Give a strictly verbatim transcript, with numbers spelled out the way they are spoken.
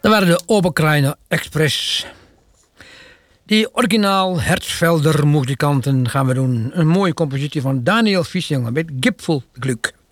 Dat waren de Oberkrainer Express. Die originaal Hertzfelder muzikanten gaan we doen. Een mooie compositie van Daniel Fiesjonger met Gipfelglück.